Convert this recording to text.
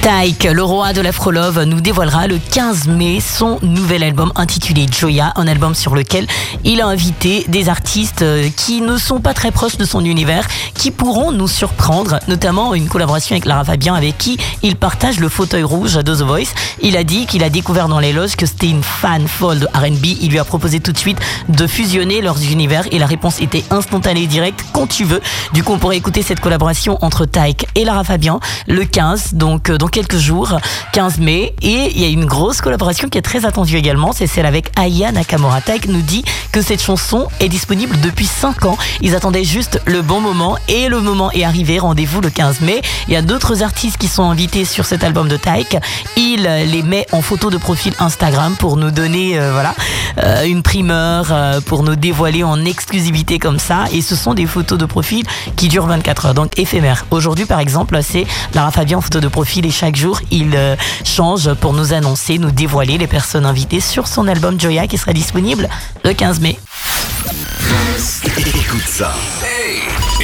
Taïk, le roi de l'Afrolove, nous dévoilera le 15 mai son nouvel album intitulé Joya, un album sur lequel il a invité des artistes qui ne sont pas très proches de son univers, qui pourront nous surprendre, notamment une collaboration avec Lara Fabian avec qui il partage le fauteuil rouge de The Voice. Il a dit qu'il a découvert dans les loges que c'était une fan folle de R&B. Il lui a proposé tout de suite de fusionner leurs univers et la réponse était instantanée et directe, quand tu veux. Du coup, on pourrait écouter cette collaboration entre Taïk et Lara Fabian le 15, donc dans quelques jours, 15 mai. Et il y a une grosse collaboration qui est très attendue également, c'est celle avec Aya Nakamura. Taïk nous dit que cette chanson est disponible depuis 5 ans. Ils attendaient juste le bon moment et le moment est arrivé. Rendez-vous le 15 mai. Il y a d'autres artistes qui sont invités sur cet album de Taïk. Il les met en photo de profil Instagram pour nous donner une primeur, pour nous dévoiler en exclusivité comme ça. Et ce sont des photos de profil qui durent 24 heures, donc éphémères. Aujourd'hui, par exemple, c'est Lara Fabian en photo de profil et chaque jour, il change pour nous annoncer, nous dévoiler les personnes invitées sur son album Joya qui sera disponible le 15 mai. Écoute ça.